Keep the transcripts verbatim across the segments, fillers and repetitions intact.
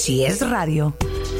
Si es radio,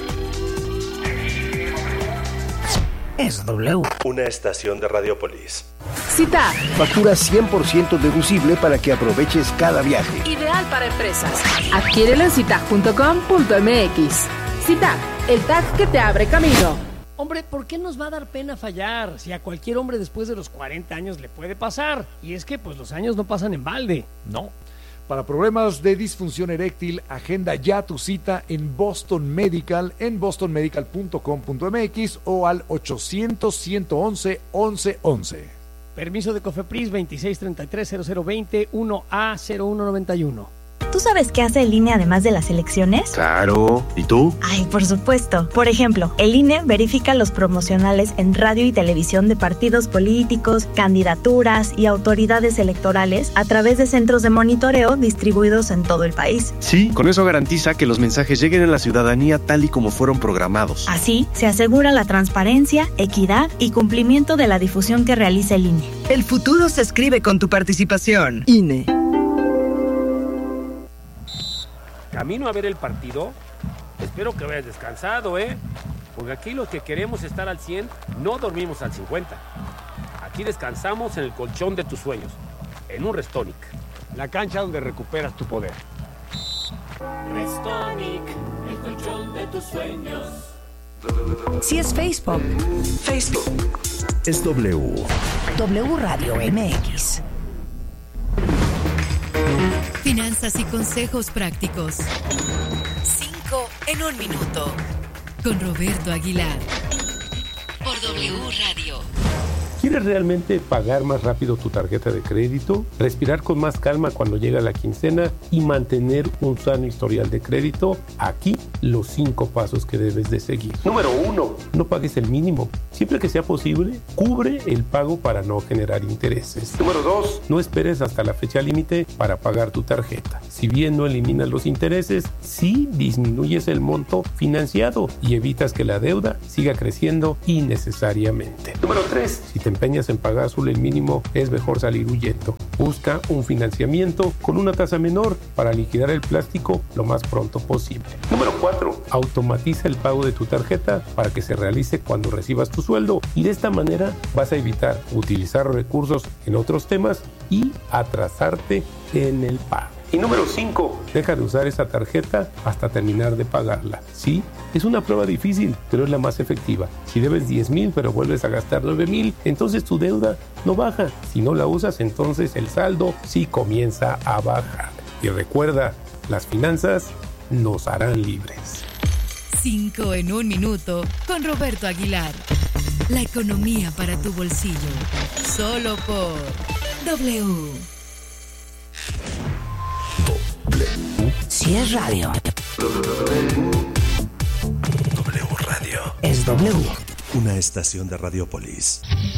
es W. Una estación de Radiopolis. Citac. Factura cien por ciento deducible para que aproveches cada viaje. Ideal para empresas. Adquiérelo en citac punto com punto m x. Citac, el tag que te abre camino. Hombre, ¿por qué nos va a dar pena fallar? Si a cualquier hombre después de los cuarenta años le puede pasar. Y es que pues los años no pasan en balde. No. Para problemas de disfunción eréctil, agenda ya tu cita en Boston Medical, en boston medical punto com punto m x o al ochocientos, ciento once, once once. Permiso de COFEPRIS veintiséis treinta y tres cero cero veinte uno A cero uno noventa y uno. ¿Tú sabes qué hace el I N E además de las elecciones? Claro. ¿Y tú? Ay, por supuesto. Por ejemplo, el I N E verifica los promocionales en radio y televisión de partidos políticos, candidaturas y autoridades electorales a través de centros de monitoreo distribuidos en todo el país. Sí, con eso garantiza que los mensajes lleguen a la ciudadanía tal y como fueron programados. Así, se asegura la transparencia, equidad y cumplimiento de la difusión que realiza el I N E. El futuro se escribe con tu participación. I N E. Camino a ver el partido. Espero que vayas descansado, ¿eh? Porque aquí los que queremos estar al cien no dormimos al cincuenta. Aquí descansamos en el colchón de tus sueños, en un Restonic. La cancha donde recuperas tu poder. Restonic, el colchón de tus sueños. Si es Facebook, Facebook es W. W Radio M X. Finanzas y consejos prácticos. Cinco en un minuto. Con Roberto Aguilar. Por W Radio. ¿Quieres realmente pagar más rápido tu tarjeta de crédito? ¿Respirar con más calma cuando llega la quincena y mantener un sano historial de crédito? Aquí los cinco pasos que debes de seguir. Número uno, no pagues el mínimo. Siempre que sea posible, cubre el pago para no generar intereses. Número dos, no esperes hasta la fecha límite para pagar tu tarjeta. Si bien no eliminas los intereses, sí disminuyes el monto financiado y evitas que la deuda siga creciendo innecesariamente. Número tres, si te empeñas en pagar solo el mínimo, es mejor salir huyendo. Busca un financiamiento con una tasa menor para liquidar el plástico lo más pronto posible. Número cuatro, automatiza el pago de tu tarjeta para que se realice cuando recibas tu sueldo y de esta manera vas a evitar utilizar recursos en otros temas y atrasarte en el pago. Y número cinco, deja de usar esa tarjeta hasta terminar de pagarla. Sí, es una prueba difícil, pero es la más efectiva. Si debes diez mil pero vuelves a gastar nueve mil, entonces tu deuda no baja. Si no la usas, entonces el saldo sí comienza a bajar. Y recuerda, las finanzas nos harán libres. Cinco en un minuto con Roberto Aguilar. La economía para tu bolsillo. Solo por W. Si es radio, W Radio. Es W. Una estación de Radiopolis.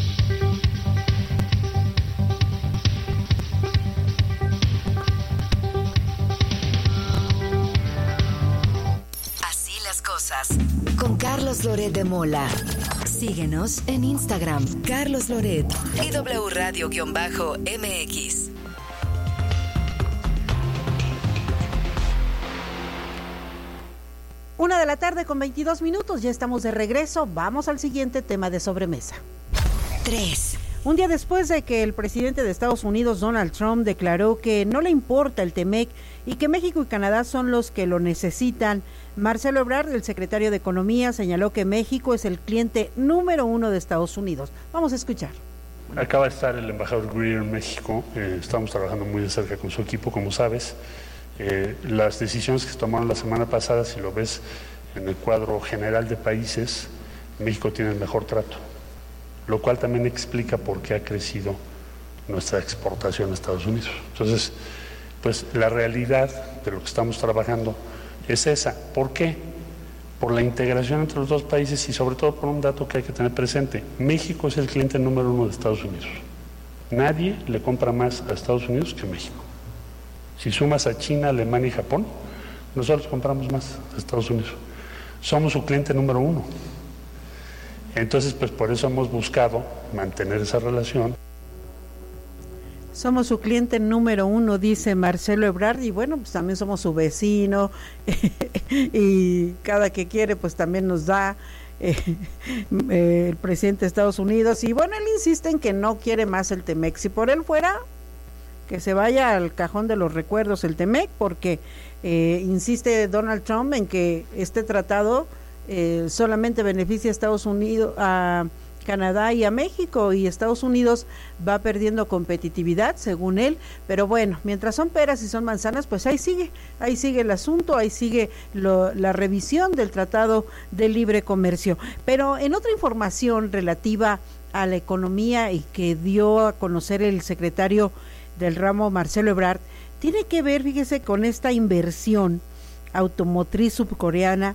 Así las cosas. Con Carlos Loret de Mola. Síguenos en Instagram, Carlos Loret y W Radio-M X. Una de la tarde con veintidós minutos, ya estamos de regreso. Vamos al siguiente tema de sobremesa. tres. Un día después de que el presidente de Estados Unidos, Donald Trump, declaró que no le importa el T-M E C y que México y Canadá son los que lo necesitan, Marcelo Ebrard, el secretario de Economía, señaló que México es el cliente número uno de Estados Unidos. Vamos a escuchar. Acaba de estar el embajador Greer en México. Eh, estamos trabajando muy de cerca con su equipo, como sabes. Eh, las decisiones que se tomaron la semana pasada, si lo ves en el cuadro general de países, México tiene el mejor trato, lo cual también explica por qué ha crecido nuestra exportación a Estados Unidos. Entonces, pues la realidad de lo que estamos trabajando es esa. ¿Por qué? Por la integración entre los dos países y sobre todo por un dato que hay que tener presente. México es el cliente número uno de Estados Unidos. Nadie le compra más a Estados Unidos que México. Si sumas a China, Alemania y Japón, nosotros compramos más a Estados Unidos. Somos su cliente número uno. Entonces, pues por eso hemos buscado mantener esa relación. Somos su cliente número uno, dice Marcelo Ebrard, y bueno, pues también somos su vecino, y cada que quiere, pues también nos da eh, eh, el presidente de Estados Unidos, y bueno, él insiste en que no quiere más el Temec. Si por él fuera, que se vaya al cajón de los recuerdos el Temec, porque eh, insiste Donald Trump en que este tratado eh, solamente beneficia a Estados Unidos, a Canadá y a México, y Estados Unidos va perdiendo competitividad, según él, pero bueno, mientras son peras y son manzanas, pues ahí sigue, ahí sigue el asunto, ahí sigue lo, la revisión del Tratado de Libre Comercio. Pero en otra información relativa a la economía y que dio a conocer el secretario del ramo, Marcelo Ebrard, tiene que ver, fíjese, con esta inversión automotriz subcoreana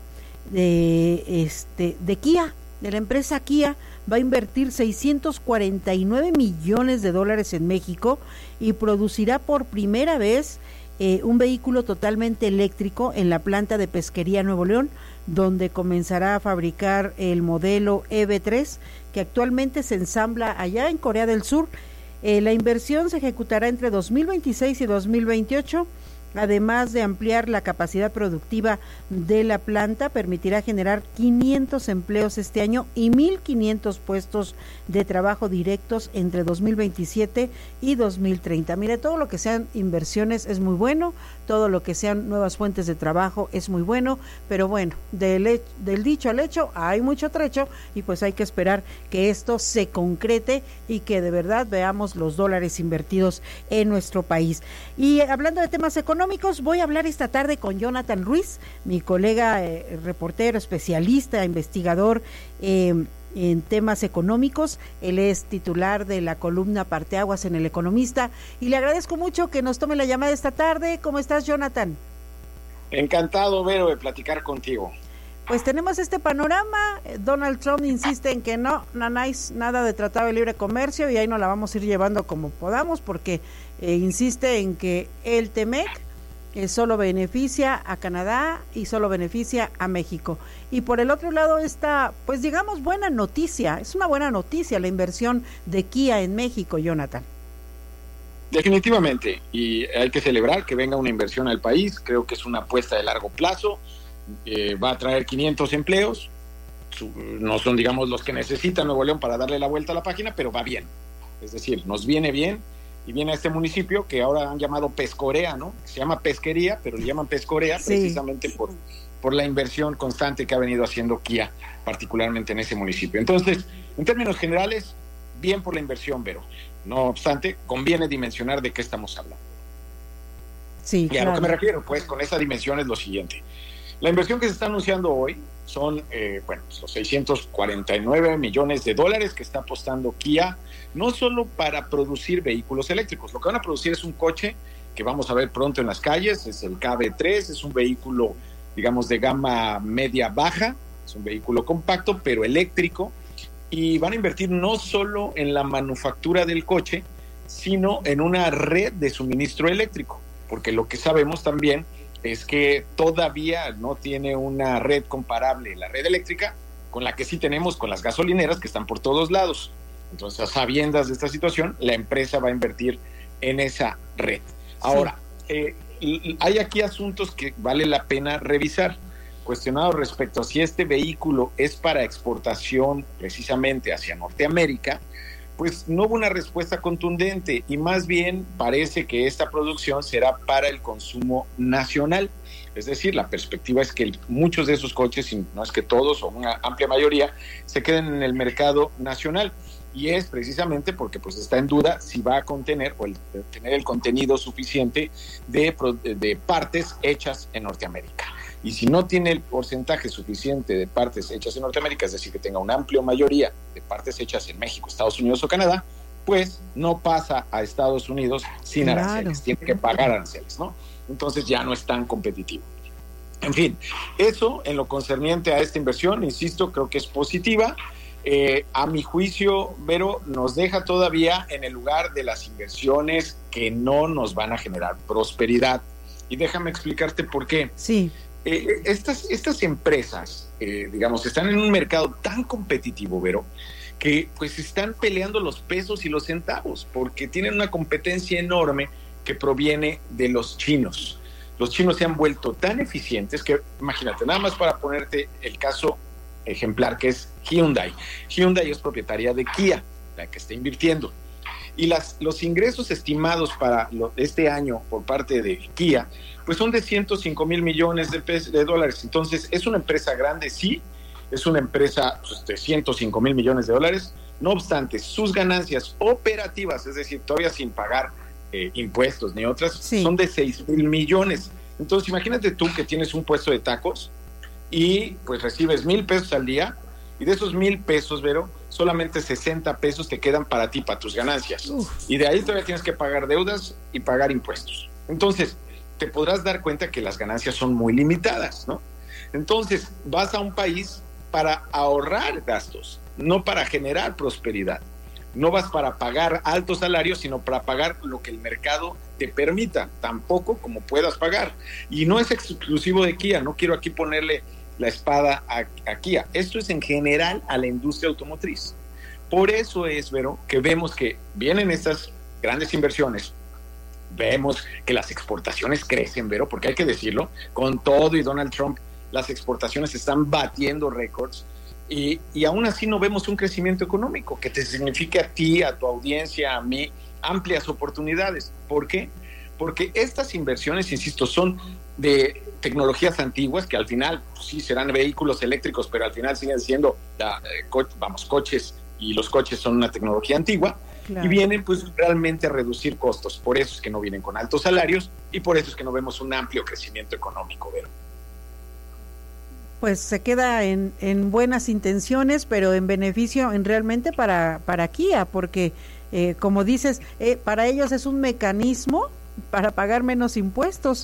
de, este, de Kia, de la empresa Kia. Va a invertir seiscientos cuarenta y nueve millones de dólares en México y producirá por primera vez eh, un vehículo totalmente eléctrico en la planta de Pesquería Nuevo León, donde comenzará a fabricar el modelo E V tres, que actualmente se ensambla allá en Corea del Sur. Eh, la inversión se ejecutará entre dos mil veintiséis y dos mil veintiocho. Además de ampliar la capacidad productiva de la planta, permitirá generar quinientos empleos este año y mil quinientos puestos de trabajo directos entre dos mil veintisiete y dos mil treinta. Mire, todo lo que sean inversiones es muy bueno, todo lo que sean nuevas fuentes de trabajo es muy bueno, pero bueno, del, del dicho al hecho hay mucho trecho, y pues hay que esperar que esto se concrete y que de verdad veamos los dólares invertidos en nuestro país. Y hablando de temas económicos, voy a hablar esta tarde con Jonathan Ruiz, mi colega eh, reportero, especialista, investigador eh, en temas económicos. Él es titular de la columna Parteaguas en El Economista, y le agradezco mucho que nos tome la llamada esta tarde. ¿Cómo estás, Jonathan? Encantado, Vero, de platicar contigo. Pues tenemos este panorama. Donald Trump insiste en que no, nanáis, nada de tratado de libre comercio, y ahí nos la vamos a ir llevando como podamos, porque eh, insiste en que el Temec que solo beneficia a Canadá y solo beneficia a México. Y por el otro lado está, pues digamos, buena noticia, es una buena noticia la inversión de Kia en México, Jonathan. Definitivamente, y hay que celebrar que venga una inversión al país. Creo que es una apuesta de largo plazo, eh, va a traer quinientos empleos, no son, digamos, los que necesita Nuevo León para darle la vuelta a la página, pero va bien, es decir, nos viene bien. Y viene a este municipio que ahora han llamado Pescorea, ¿no? Se llama Pesquería, pero le llaman Pescorea, sí, precisamente por, por la inversión constante que ha venido haciendo Kia, particularmente en ese municipio. Entonces, en términos generales, bien por la inversión, Vero. No obstante, conviene dimensionar de qué estamos hablando. Sí, y a claro. lo que me refiero, pues, con esa dimensión es lo siguiente. La inversión que se está anunciando hoy son, eh, bueno, los seiscientos cuarenta y nueve millones de dólares que está apostando Kia, no solo para producir vehículos eléctricos. Lo que van a producir es un coche que vamos a ver pronto en las calles, es el K V tres, es un vehículo, digamos, de gama media-baja, es un vehículo compacto, pero eléctrico, y van a invertir no solo en la manufactura del coche, sino en una red de suministro eléctrico, porque lo que sabemos también es que todavía no tiene una red comparable la red eléctrica con la que sí tenemos con las gasolineras, que están por todos lados. Entonces, a sabiendas de esta situación, la empresa va a invertir en esa red. Ahora, sí. eh, hay aquí asuntos que vale la pena revisar. Cuestionado respecto a si este vehículo es para exportación precisamente hacia Norteamérica, pues no hubo una respuesta contundente, y más bien parece que esta producción será para el consumo nacional. Es decir, la perspectiva es que muchos de esos coches, y no es que todos o una amplia mayoría, se queden en el mercado nacional. Y es precisamente porque pues está en duda si va a contener o el, tener el contenido suficiente de, de partes hechas en Norteamérica. Y si no tiene el porcentaje suficiente de partes hechas en Norteamérica, es decir, que tenga una amplia mayoría de partes hechas en México, Estados Unidos o Canadá, pues no pasa a Estados Unidos sin claro. aranceles, tiene que pagar aranceles, ¿no? Entonces ya no es tan competitivo. En fin, eso en lo concerniente a esta inversión, insisto, creo que es positiva. Eh, a mi juicio, Vero, nos deja todavía en el lugar de las inversiones que no nos van a generar prosperidad. Y déjame explicarte por qué. Sí. Eh, estas, estas empresas, eh, digamos, están en un mercado tan competitivo, Vero, que pues están peleando los pesos y los centavos, porque tienen una competencia enorme que proviene de los chinos. Los chinos se han vuelto tan eficientes que, imagínate, nada más para ponerte el caso ejemplar, que es Hyundai. Hyundai es propietaria de Kia, la que está invirtiendo. Y las, los ingresos estimados para lo, este año por parte de Kia, pues son de ciento cinco mil millones de, pesos, de dólares. Entonces, es una empresa grande, sí, es una empresa pues, de ciento cinco mil millones de dólares. No obstante, sus ganancias operativas, es decir, todavía sin pagar eh, impuestos ni otras, sí, son de seis mil millones. Entonces, imagínate tú que tienes un puesto de tacos y pues recibes mil pesos al día, y de esos mil pesos, Vero, solamente sesenta pesos te quedan para ti, para tus ganancias. Uf. Y de ahí todavía tienes que pagar deudas y pagar impuestos. Entonces, te podrás dar cuenta que las ganancias son muy limitadas, ¿no? Entonces, vas a un país para ahorrar gastos, no para generar prosperidad. No vas para pagar altos salarios, sino para pagar lo que el mercado te permita, tampoco como puedas pagar. Y no es exclusivo de Kia, no quiero aquí ponerle la espada a, a Kia. Esto es en general a la industria automotriz. Por eso es, Vero, que vemos que vienen estas grandes inversiones, vemos que las exportaciones crecen, Vero, porque hay que decirlo, con todo y Donald Trump, las exportaciones están batiendo récords. Y, y aún así no vemos un crecimiento económico que te signifique a ti, a tu audiencia, a mí, amplias oportunidades. ¿Por qué? Porque estas inversiones, insisto, son de tecnologías antiguas que al final pues, sí serán vehículos eléctricos, pero al final siguen siendo, la, eh, co- vamos, coches, y los coches son una tecnología antigua. Claro. Y vienen pues realmente a reducir costos. Por eso es que no vienen con altos salarios y por eso es que no vemos un amplio crecimiento económico, Vero. Pues se queda en, en buenas intenciones, pero en beneficio en realmente para, para Kia, porque eh, como dices, eh, para ellos es un mecanismo para pagar menos impuestos.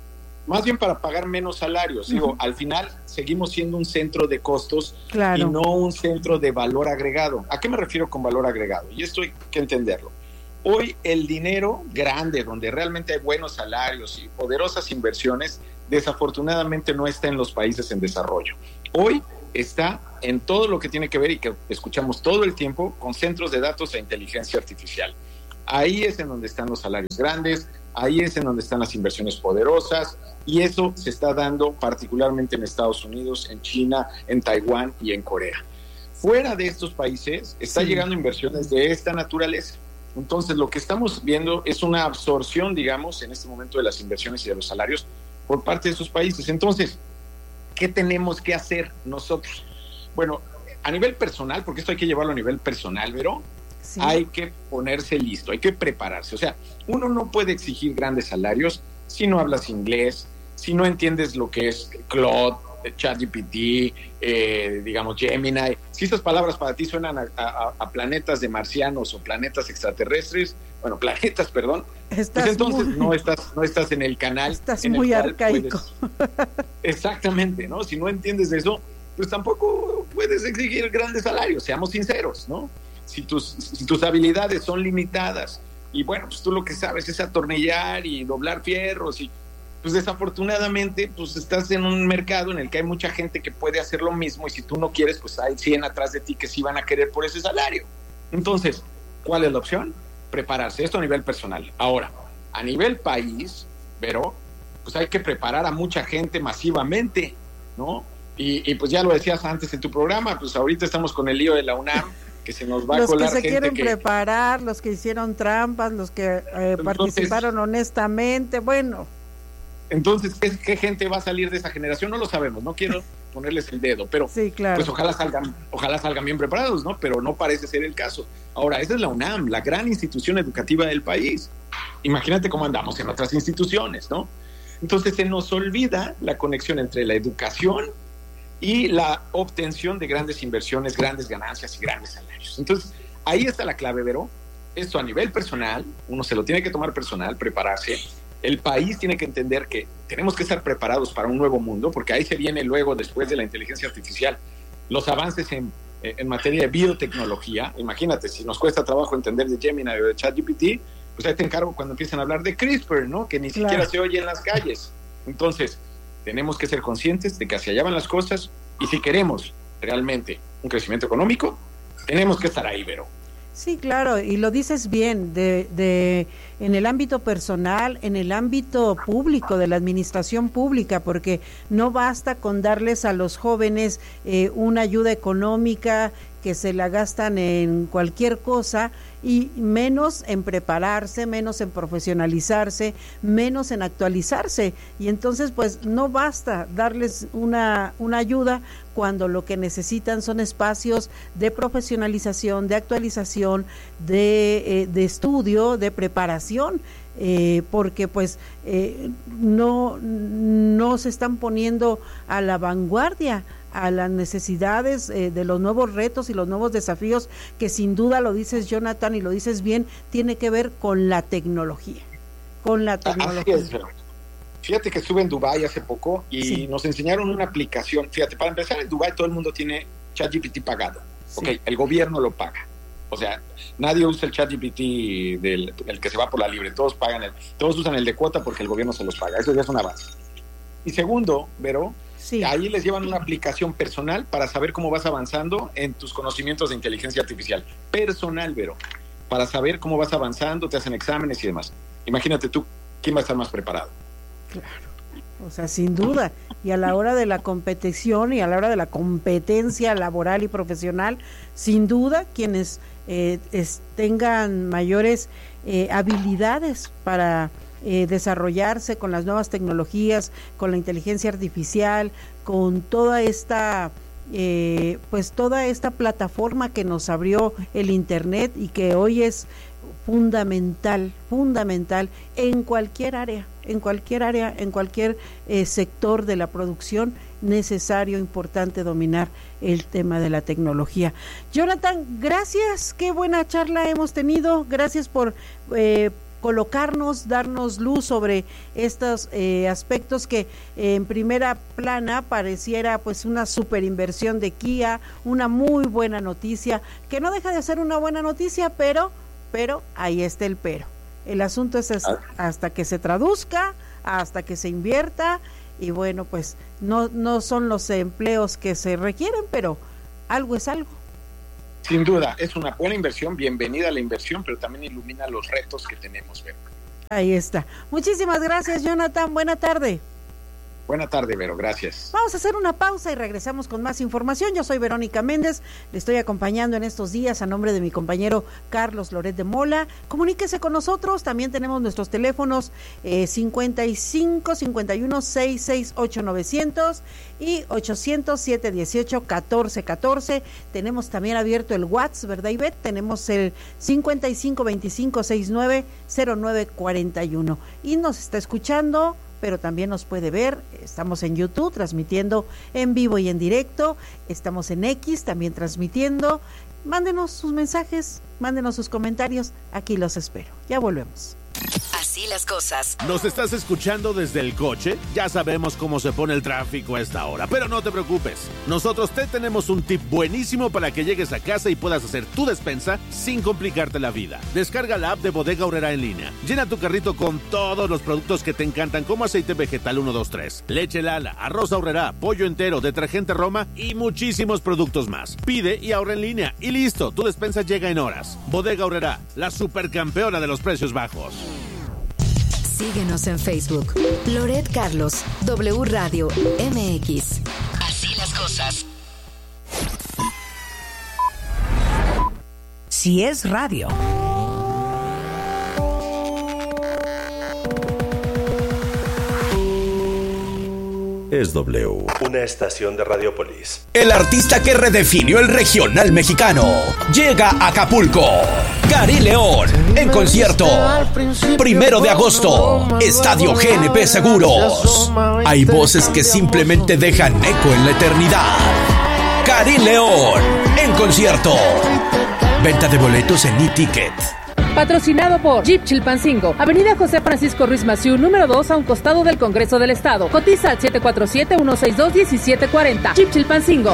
Más bien para pagar menos salarios. Uh-huh. Digo, al final seguimos siendo un centro de costos, claro, y no un centro de valor agregado. ¿A qué me refiero con valor agregado? Y esto hay que entenderlo. Hoy el dinero grande, donde realmente hay buenos salarios y poderosas inversiones, desafortunadamente no está en los países en desarrollo. Hoy está en todo lo que tiene que ver y que escuchamos todo el tiempo con centros de datos e inteligencia artificial. Ahí es en donde están los salarios grandes, ahí es en donde están las inversiones poderosas, y eso se está dando particularmente en Estados Unidos, en China, en Taiwán y en Corea. Fuera de estos países está sí. llegando inversiones de esta naturaleza. Entonces lo que estamos viendo es una absorción, digamos, en este momento de las inversiones y de los salarios por parte de esos países. Entonces, ¿qué tenemos que hacer nosotros? Bueno, a nivel personal, porque esto hay que llevarlo a nivel personal, ¿verdad? Sí. Hay que ponerse listo, hay que prepararse. O sea, uno no puede exigir grandes salarios si no hablas inglés, si no entiendes lo que es Claude, ChatGPT, eh, digamos Gemini. Si estas palabras para ti suenan a, a, a planetas de marcianos o planetas extraterrestres, bueno, planetas, perdón, pues entonces muy, no estás no estás en el canal. Estás en muy el arcaico. Puedes, exactamente, ¿no? Si no entiendes eso, pues tampoco puedes exigir grandes salarios, seamos sinceros, ¿no? Si tus, si tus habilidades son limitadas y bueno, pues tú lo que sabes es atornillar y doblar fierros y pues desafortunadamente pues estás en un mercado en el que hay mucha gente que puede hacer lo mismo y si tú no quieres, pues hay cien atrás de ti que sí van a querer por ese salario. Entonces, ¿cuál es la opción? Prepararse, esto a nivel personal. Ahora, a nivel país, pero pues hay que preparar a mucha gente masivamente, ¿no? Y, y pues ya lo decías antes en tu programa, pues ahorita estamos con el lío de la UNAM, que se nos va a colar gente que... Los que se quieren que... preparar, los que hicieron trampas, los que eh, Entonces, participaron honestamente, bueno... Entonces, ¿qué, ¿qué gente va a salir de esa generación? No lo sabemos, no quiero ponerles el dedo, pero sí, claro. pues ojalá salgan, ojalá salgan bien preparados, ¿no? Pero no parece ser el caso. Ahora, esa es la UNAM, la gran institución educativa del país. Imagínate cómo andamos en otras instituciones, ¿no? Entonces se nos olvida la conexión entre la educación y la obtención de grandes inversiones, grandes ganancias y grandes salarios. Entonces, ahí está la clave, Vero. Esto a nivel personal, uno se lo tiene que tomar personal, prepararse. El país tiene que entender que tenemos que estar preparados para un nuevo mundo, porque ahí se viene luego, después de la inteligencia artificial, los avances en, en materia de biotecnología. Imagínate, si nos cuesta trabajo entender de Gemini o de ChatGPT, pues ahí te encargo cuando empiezan a hablar de CRISPR, ¿no? Que ni claro. siquiera se oye en las calles. Entonces, tenemos que ser conscientes de que hacia allá van las cosas y si queremos realmente un crecimiento económico, Tenemos que estar ahí, Vero. Sí, claro, y lo dices bien, de, de en el ámbito personal, en el ámbito público, de la administración pública, porque no basta con darles a los jóvenes eh, una ayuda económica que se la gastan en cualquier cosa, y menos en prepararse, menos en profesionalizarse, menos en actualizarse, y entonces pues no basta darles una, una ayuda cuando lo que necesitan son espacios de profesionalización, de actualización, de, eh, de estudio, de preparación, eh, porque pues eh, no, no se están poniendo a la vanguardia a las necesidades eh, de los nuevos retos y los nuevos desafíos, que sin duda, lo dices Jonathan y lo dices bien, tiene que ver con la tecnología, con la tecnología. Así es, pero fíjate que estuve en Dubái hace poco y sí. nos enseñaron una aplicación. Fíjate, para empezar, en Dubái todo el mundo tiene ChatGPT pagado. Sí. Ok, el gobierno lo paga. O sea, nadie usa el ChatGPT del el que se va por la libre, todos pagan el, todos usan el de cuota porque el gobierno se los paga. Eso ya es un avance. Y segundo, Vero, sí. ahí les llevan una aplicación personal para saber cómo vas avanzando en tus conocimientos de inteligencia artificial. Personal, Vero, para saber cómo vas avanzando, te hacen exámenes y demás. Imagínate tú, ¿quién va a estar más preparado? Claro, o sea, sin duda. Y a la hora de la competición y a la hora de la competencia laboral y profesional, sin duda, quienes eh, es, tengan mayores eh, habilidades para eh, desarrollarse con las nuevas tecnologías, con la inteligencia artificial, con toda esta... Eh, pues toda esta plataforma que nos abrió el Internet y que hoy es fundamental, fundamental en cualquier área, en cualquier área, en cualquier eh, sector de la producción, necesario, importante dominar el tema de la tecnología. Jonathan, gracias, qué buena charla hemos tenido, gracias por eh, colocarnos, darnos luz sobre estos eh, aspectos que eh, en primera plana pareciera pues una super inversión de Kia, una muy buena noticia, que no deja de ser una buena noticia, pero, pero ahí está el pero. El asunto es hasta, hasta que se traduzca, hasta que se invierta, y bueno, pues no, no son los empleos que se requieren, pero algo es algo. Sin duda, es una buena inversión, bienvenida a la inversión, pero también ilumina los retos que tenemos, Vero. Ahí está. Muchísimas gracias, Jonathan. Buena tarde. Buena tarde, Vero, gracias. Vamos a hacer una pausa y regresamos con más información. Yo soy Verónica Méndez, le estoy acompañando en estos días a nombre de mi compañero Carlos Loret de Mola. Comuníquese con nosotros, también tenemos nuestros teléfonos eh, cincuenta y cinco, cincuenta y uno, sesenta y seis, ocho novecientos y ochocientos, siete dieciocho, catorce catorce. Tenemos también abierto el WhatsApp, ¿verdad, Ivette? Tenemos el cincuenta y cinco, veinticinco, sesenta y nueve, cero nueve cuarenta y uno. Y nos está escuchando, pero también nos puede ver, estamos en YouTube transmitiendo en vivo y en directo, estamos en X también transmitiendo. Mándenos sus mensajes, mándenos sus comentarios, aquí los espero. Ya volvemos. Así las cosas. ¿Nos estás escuchando desde el coche? Ya sabemos cómo se pone el tráfico a esta hora, pero no te preocupes. Nosotros te tenemos un tip buenísimo para que llegues a casa y puedas hacer tu despensa sin complicarte la vida. Descarga la app de Bodega Aurrerá en línea. Llena tu carrito con todos los productos que te encantan, como aceite vegetal uno dos tres, leche Lala, arroz Aurrerá, pollo entero, detergente Roma y muchísimos productos más. Pide y ahorra en línea y listo, tu despensa llega en horas. Bodega Aurrerá, la supercampeona de los precios bajos. Síguenos en Facebook. Loret Carlos, W Radio M X. Así las cosas. Si es radio. Es W, una estación de Radiopolis. El artista que redefinió el regional mexicano llega a Acapulco. Karim León, en concierto. Primero de agosto, Estadio G N P Seguros. Hay voces que simplemente dejan eco en la eternidad. Karim León, en concierto. Venta de boletos en e-ticket. Patrocinado por Jeep Chilpancingo, Avenida José Francisco Ruiz Massieu, número dos, a un costado del Congreso del Estado. Cotiza al siete cuatro siete, uno seis dos, uno siete cuatro cero. Jeep Chilpancingo.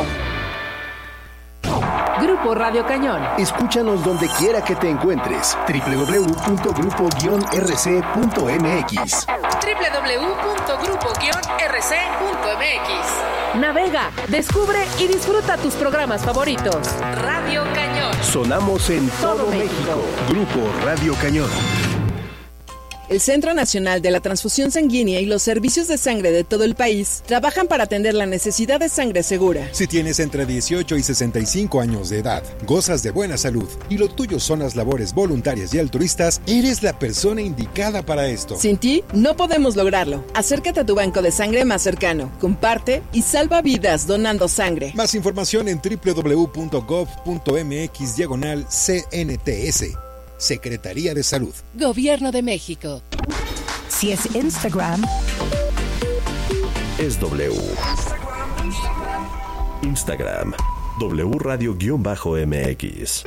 Grupo Radio Cañón. Escúchanos donde quiera que te encuentres. doble u doble u doble u punto grupo guion r c punto m x. doble u doble u doble u punto grupo guion r c punto m x. Navega, descubre y disfruta tus programas favoritos. Radio Cañón. Sonamos en todo, todo México. México. Grupo Radio Cañón. El Centro Nacional de la Transfusión Sanguínea y los servicios de sangre de todo el país trabajan para atender la necesidad de sangre segura. Si tienes entre dieciocho y sesenta y cinco años de edad, gozas de buena salud y lo tuyo son las labores voluntarias y altruistas, eres la persona indicada para esto. Sin ti, no podemos lograrlo. Acércate a tu banco de sangre más cercano, comparte y salva vidas donando sangre. Más información en doble u doble u doble u punto gov punto m x diagonal C N T S. Secretaría de Salud. Gobierno de México. Si es Instagram, es W. Instagram, W Radio-M X.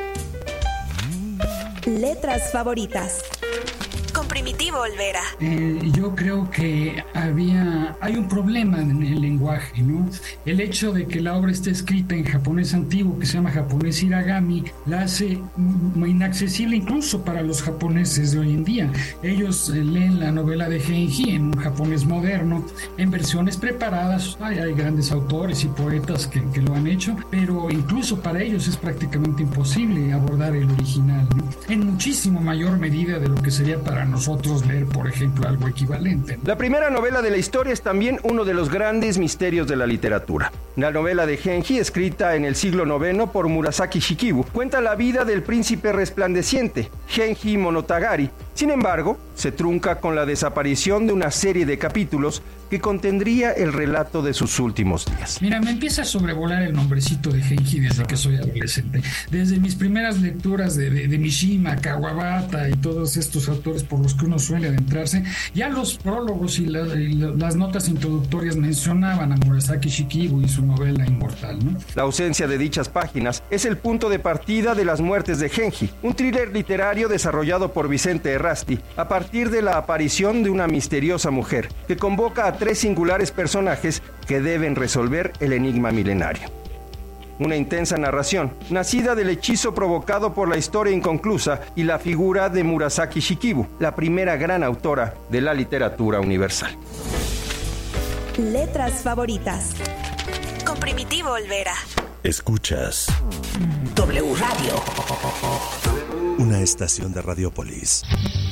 Letras favoritas. Con Primitivo Olvera. Eh, yo creo que había hay un problema en el lenguaje, ¿no? El hecho de que la obra esté escrita en japonés antiguo, que se llama japonés hiragami, la hace inaccesible incluso para los japoneses de hoy en día. Ellos eh, leen la novela de Genji en un japonés moderno, en versiones preparadas. Hay, hay grandes autores y poetas que, que lo han hecho, pero incluso para ellos es prácticamente imposible abordar el original, ¿no? En muchísimo mayor medida de lo que sería para nosotros leer, por ejemplo, algo equivalente. La primera novela de la historia es también uno de los grandes misterios de la literatura. La novela de Genji, escrita en el siglo noveno por Murasaki Shikibu, cuenta la vida del príncipe resplandeciente, Genji Monotagari. Sin embargo, se trunca con la desaparición de una serie de capítulos que contendría el relato de sus últimos días. Mira, me empieza a sobrevolar el nombrecito de Genji desde que soy adolescente. Desde mis primeras lecturas de, de, de Mishima, Kawabata y todos estos autores por los que uno suele adentrarse, ya los prólogos y, la, y la, las notas introductorias mencionaban a Murasaki Shikibu y su novela Inmortal, ¿no? La ausencia de dichas páginas es el punto de partida de Las muertes de Genji, un thriller literario desarrollado por Vicente Errasti a partir de la aparición de una misteriosa mujer que convoca a tres singulares personajes que deben resolver el enigma milenario. Una intensa narración, nacida del hechizo provocado por la historia inconclusa y la figura de Murasaki Shikibu, la primera gran autora de la literatura universal. Letras favoritas. Con Primitivo Olvera. Escuchas W Radio. Una estación de Radiopolis.